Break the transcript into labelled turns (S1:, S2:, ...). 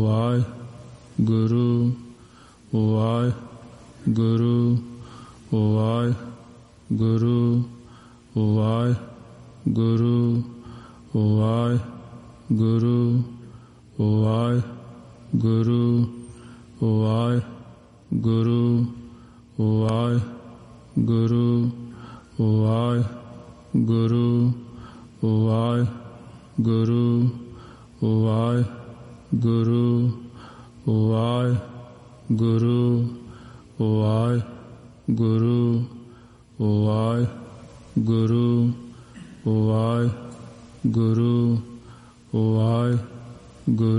S1: Waheguru Waheguru Waheguru Waheguru Waheguru Waheguru Waheguru Waheguru Waheguru Waheguru Waheguru Waheguru Waheguru Waheguru Waheguru Waheguru